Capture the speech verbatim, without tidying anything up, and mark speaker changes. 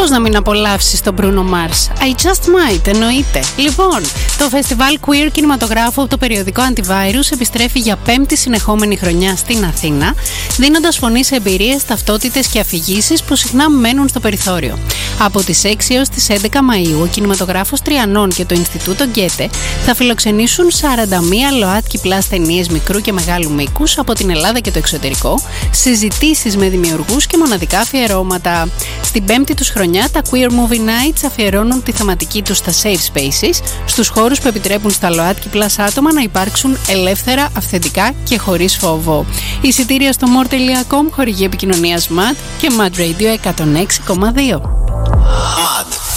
Speaker 1: Πώς να μην απολαύσεις τον Bruno Mars? I just might, εννοείται. Λοιπόν, το φεστιβάλ queer κινηματογράφου από το περιοδικό Antivirus επιστρέφει για πέμπτη συνεχόμενη χρονιά στην Αθήνα, δίνοντας φωνή σε εμπειρίες, ταυτότητες και αφηγήσεις που συχνά μένουν στο περιθώριο. Από τις έξι έως τις έντεκα Μαΐου, ο κινηματογράφος Τριανών και το Ινστιτούτο Γκέτε θα φιλοξενήσουν σαράντα μία ΛΟΑΤΚΙ Plus ταινίες μικρού και μεγάλου μήκους από την Ελλάδα και το εξωτερικό, συζητήσεις με δημιουργούς και μοναδικά αφιερώματα. Στην πέμπτη τους χρονιά, τα Queer Movie Nights αφιερώνουν τη θεματική τους στα Safe Spaces, στους χώρους που επιτρέπουν στα ΛΟΑΤΚΙ Plus άτομα να υπάρξουν ελεύθερα, αυθεντικά και χωρίς φόβο. Εισιτήρια στο more τελεία com, χορηγή επικοινωνίας Mad και Mad Radio εκατόν έξι κόμμα δύο.